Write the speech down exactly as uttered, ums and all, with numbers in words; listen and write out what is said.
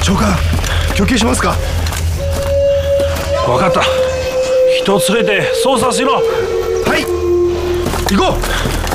長官、休憩しますか？ 分かった。人連れて捜査しろ。 はい、行こう。